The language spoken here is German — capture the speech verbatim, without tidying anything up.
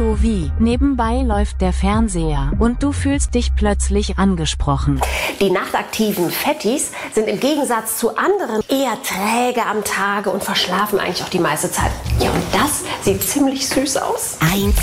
so wie nebenbei läuft der Fernseher und du fühlst dich plötzlich angesprochen. Die nachtaktiven Fettis sind im Gegensatz zu anderen eher träge am Tage und verschlafen eigentlich auch die meiste Zeit. Ja, und das sieht ziemlich süß aus. Eins